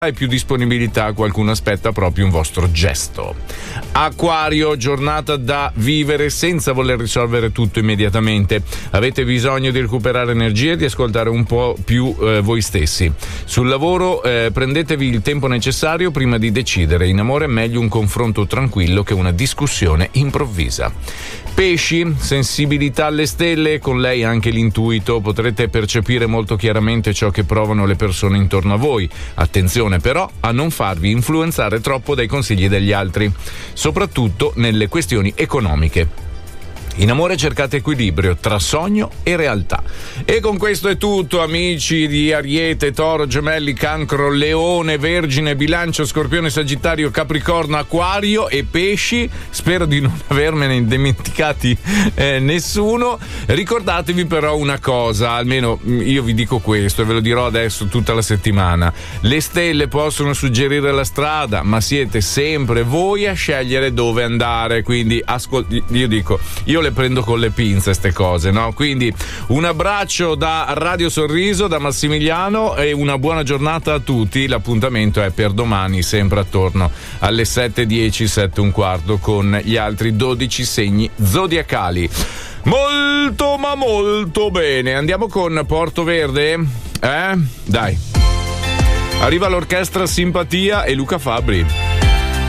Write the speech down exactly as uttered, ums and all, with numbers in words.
e più disponibilità, qualcuno aspetta proprio un vostro gesto. Acquario, giornata da vivere senza voler risolvere tutto immediatamente. Avete bisogno di recuperare energie e di ascoltare un po' più eh, voi stessi. Sul lavoro eh, prendetevi il tempo necessario prima di decidere. In amore è meglio un confronto tranquillo che una discussione improvvisa. Pesci, sensibilità alle stelle, con lei anche l'intuito, potrete percepire molto chiaramente ciò che provano le persone intorno a voi. Attenzione però a non farvi influenzare troppo dai consigli degli altri, soprattutto nelle questioni economiche. In amore cercate equilibrio tra sogno e realtà. E con questo è tutto, amici di Ariete, Toro, Gemelli, Cancro, Leone, Vergine, Bilancio, Scorpione, Sagittario, Capricorno, Acquario e Pesci. Spero di non avermene dimenticati eh, nessuno. Ricordatevi però una cosa, almeno io vi dico questo e ve lo dirò adesso tutta la settimana: le stelle possono suggerire la strada, ma siete sempre voi a scegliere dove andare. Quindi ascol- io dico, io le prendo con le pinze ste cose, no? Quindi un abbraccio da Radio Sorriso, da Massimiliano, e una buona giornata a tutti. L'appuntamento è per domani, sempre attorno alle sette e dieci, sette e un quarto, con gli altri dodici segni zodiacali. Molto ma molto bene, andiamo con Porto Verde? Eh? Dai. Arriva l'orchestra Simpatia e Luca Fabbri.